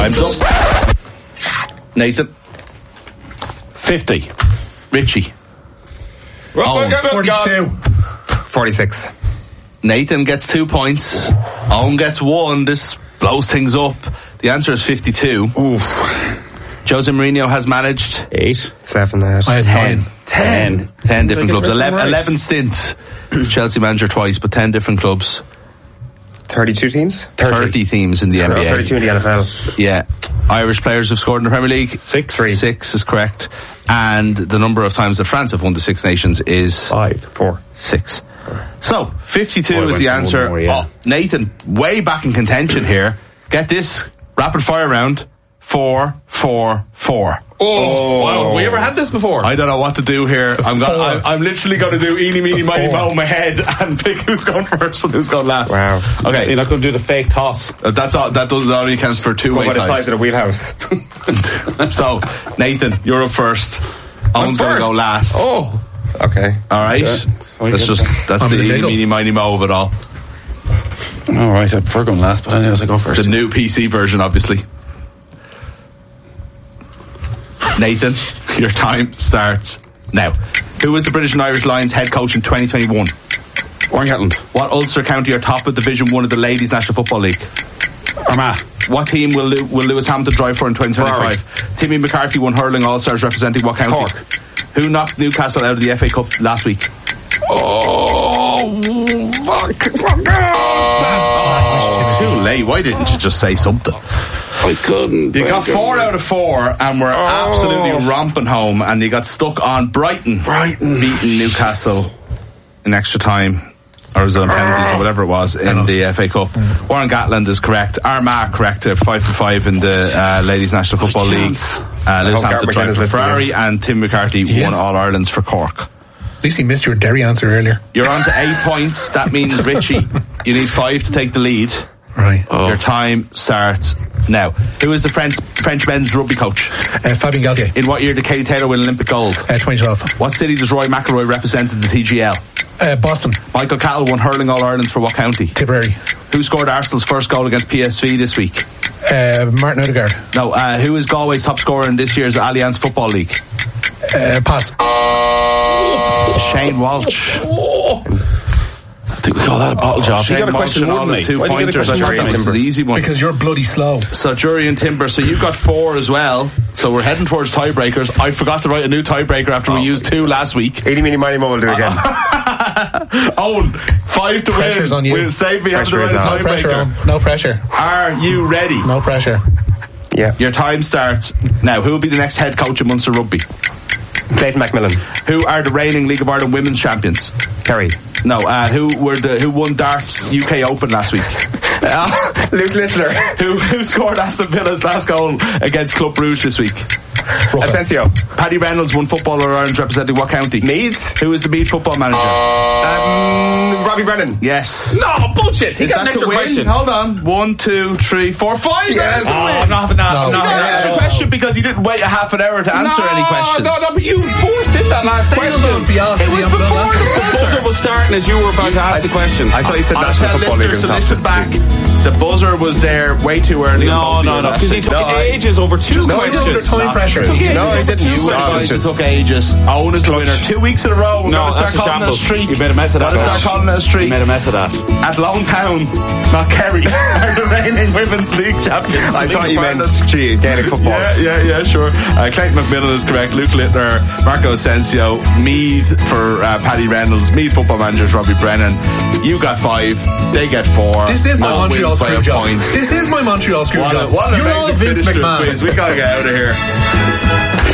Time's up. Nathan. 50. Richie. 42. 46. Nathan gets 2 points. Owen gets 1. This blows things up. The answer is 52. Oof. Jose Mourinho has managed 8. 7. I had 10 different clubs. 11 stints. Chelsea manager twice, but 10 different clubs. 32 teams? 30 teams in the NBA. 32 in the NFL. Yeah. Irish players have scored in the Premier League. 6. 6 is correct. And the number of times that France have won the Six Nations is 6. So 52 is the answer. More, yeah. Nathan, way back in contention here. Get this rapid fire round. 4, 4, 4. Oh, wow. Have we ever had this before? I don't know what to do here. I'm literally going to do eeny, meeny, miny, moe in my head and pick who's going first and who's going last. Wow. Okay. You're not going to do the fake toss. That's all. That only counts for two-way By the ties. size of the wheelhouse. So, Nathan, you're up first. I'm going to go last. Oh. Okay. All right. That's the eeny, meeny, miny, moe of it all. All right. I prefer going last, but anyways, I go first. The new PC version, obviously. Nathan, your time starts now. Who was the British and Irish Lions head coach in 2021? Warren Gatland. What Ulster county are top of Division 1 of the Ladies National Football League? Armagh. What team will Lewis Hamilton drive for in 2025? Timmy McCarthy won hurling All-Stars representing what county? Cork. Who knocked Newcastle out of the FA Cup last week? Oh, fuck. Too late. Why didn't you just say something? I couldn't. You got 4 out of 4 and we're absolutely romping home, and you got stuck on Brighton beating Newcastle in extra time, or was it on penalties or whatever it was in the FA Cup. Warren Gatland is correct. Armagh correct. 5-5 in the Ladies National Football League. Lewis Hampton drive for Ferrari, and Tim McCarthy won All Irelands for Cork. At least he missed your Derry answer earlier. You're on to 8 points. That means, Richie, you need 5 to take the lead. Right. Your time starts now. Who is the French men's rugby coach? Fabien Galtier. In what year did Katie Taylor win Olympic gold? 2012. What city does Roy McIlroy represent in the TGL? Boston. Michael Cattell won hurling All Irelands for what county? Tipperary. Who scored Arsenal's first goal against PSV this week? Martin Odegaard. No. Who is Galway's top scorer in this year's Allianz Football League? Pass. Shane Walsh. I think we call that a bottle job. Shane You got a question, Walsh and all wouldn't his he? 2 Why do you get a pointers. question? I thought that was the easy one. Because you're bloody slow. So Jury and Timber. So you've got 4 as well. So we're heading towards tiebreakers. I forgot to write a new tiebreaker after we used 2 last week. 80 mini money will do again. Owen, 5 to Pressure's win. on you. We'll save me having to Pressure write a is on. No pressure. tiebreaker. No pressure. Are you ready? No pressure. Yeah. Your time starts now. Who will be the next head coach of Munster Rugby? Clayton Macmillan. Who are the reigning League of Ireland women's champions? Kerry. No. Who won darts UK Open last week? Luke Littler. Who scored Aston Villa's last goal against Club Brugge this week? Asensio. Paddy Reynolds won Footballer Ireland representing what county? Meath. Who is the Meath football manager? Robbie Brennan. Yes. No, bullshit. He Is got an that extra the win? question. Hold on. 1, 2, 3, 4, 5. Yes. Oh, I'm not having that. No. I'm not He got having an that. extra question because he didn't wait a half an hour to answer any questions. No, but you forced in that last question. It was before the buzzer was starting as you were about to ask the question. I thought you said I'll National tell Football League listeners was to top listen back. The buzzer was there way too early. No. Because he took ages over 2 questions. Time pressure. No, I didn't. It took ages. Owen is the winner. 2 weeks in a row. We're No, going to start that's a calling it a shambles. streak. You made a mess of that. We're going to start calling it a You streak. made a mess of that. At Longtown, not Kerry, are the reigning Women's League champions. I thought you meant Ireland. Gaelic football. Yeah, sure. Clayton Macmillan is correct. Luke Littler, Marco Asensio, Meath for Paddy Reynolds, Meath football manager is Robbie Brennan. You got 5, they get 4. This is my No Montreal wins by screw a job. point. This is my Montreal screw job. What an You're all amazing Vince finish to a McMahon. quiz. We gotta get out of here.